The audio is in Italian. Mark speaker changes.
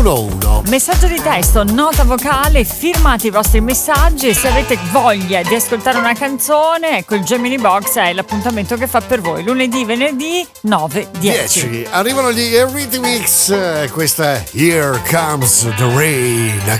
Speaker 1: 688-223-1001.
Speaker 2: Messaggio di testo, nota vocale, firmate i vostri messaggi e se avete voglia di ascoltare una canzone, ecco il Gemini Box è l'appuntamento che fa per voi lunedì, venerdì 9-10.
Speaker 1: Arrivano gli Eurythmics, questa Here Comes the Rain.